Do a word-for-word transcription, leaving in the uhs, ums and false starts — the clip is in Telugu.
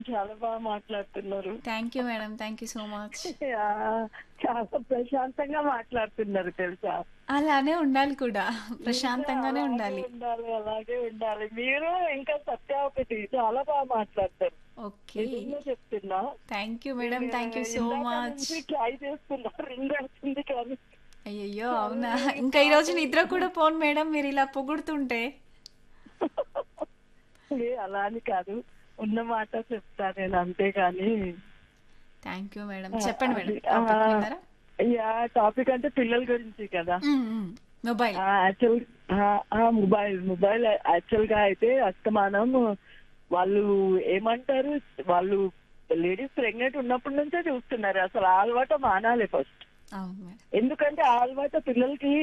చాలా బాగా మాట్లాడుతున్నారు. Thank you madam. Thank you so much. Yeah! చాలా ప్రశాంతంగా మాట్లాడుతున్నారు తెలుసా? అలానే ఉండాలి కూడా. ఇంకా ప్రశాంతంగానే అలాగే ఉండాలి. ఉండాలి, అలాగే ఉండాలి. మీరు ఇంకా సత్య ఒకటి చాలా బాగా మాట్లాడతారు. ఓకే. నిజంగా చెప్తున్నా. Thank you madam. నేను థ్యాంక్ యూ సో ఇందాక మచ్. నుంచి ట్రై చేస్తున్నా. రింగ్ అవుతుంది కానీ అయ్యయ్యో! అవునా? అదే ఇంకా ఈరోజు నిద్ర పాపం. కూడా పోను మేడం మీరిలా పొగుడుతుంటే. ఏ అలా అని కాదు. ఉన్న మాట చెప్తా నేను అంతేగాని థ్యాంక్ యూ మేడం. ఆ! చెప్పండి అది మేడం. ఆ! టాపిక్ విన్నారా? యాహ్! టాపిక్ అంటే పిల్లల గురించి కదా! హ్మ్. హ్మ్. మొబైల్. ఆ! యాక్చువల్ ఆ! ఆ! మొబైల్, మొబైల్ యాక్చువల్‌గా అయితే అస్తమానం వాళ్ళు ఏమంటారు? వాళ్ళు లేడీస్ ప్రెగ్నెంట్ ఉన్నప్పటి నుంచే చూస్తున్నారు. అసలు ఆ అలవాటు మానాలి ఫస్ట్. అవును మేడం. ఎందుకంటే ఆ అలవాటు పిల్లలకి